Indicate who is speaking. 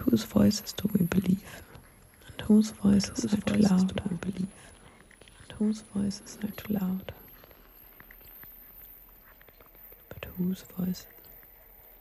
Speaker 1: whose voices do we believe? And whose voices are too loud? Do we believe? And whose voices are too loud? But whose voices